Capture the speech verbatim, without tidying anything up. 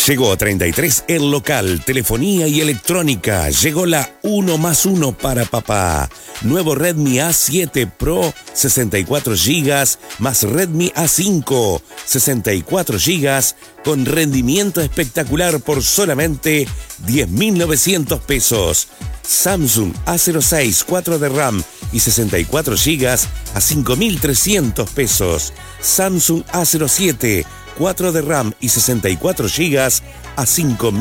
Llegó treinta y tres el local, telefonía y electrónica. Llegó la uno más uno para papá. Nuevo Redmi A siete Pro, sesenta y cuatro gigas, más Redmi A cinco, sesenta y cuatro gigas, con rendimiento espectacular por solamente diez mil novecientos pesos. Samsung A cero seis, cuatro de RAM y sesenta y cuatro gigas a cinco mil trescientos pesos. Samsung A cero siete, cuatro de RAM y sesenta y cuatro gigas a cinco mil